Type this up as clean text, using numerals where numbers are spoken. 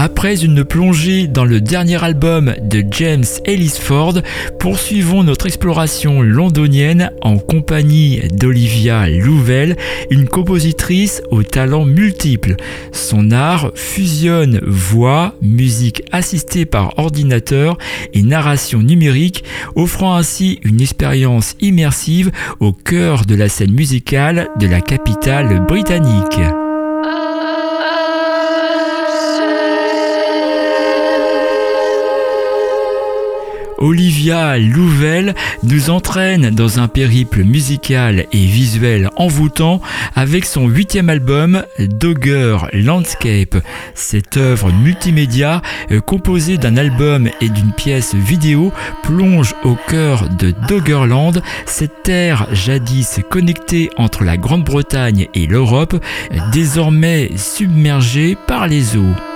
Après une plongée dans le dernier album de James Ellis Ford, poursuivons notre exploration londonienne en compagnie d'Olivia Louvell, une compositrice aux talents multiples. Son art fusionne voix, musique assistée par ordinateur et narration numérique, offrant ainsi une expérience immersive au cœur de la scène musicale de la capitale britannique. Olivia Louvell nous entraîne dans un périple musical et visuel envoûtant avec son 8e album Dogger Landscape. Cette œuvre multimédia composée d'un album et d'une pièce vidéo plonge au cœur de Doggerland, cette terre jadis connectée entre la Grande-Bretagne et l'Europe, désormais submergée par les eaux.